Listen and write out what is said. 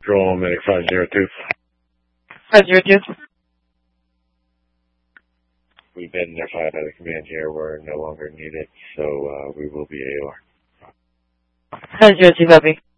Patrol, Medic 502. 502. We've been notified by the command here. We're no longer needed, so we will be AOR. 502, copy.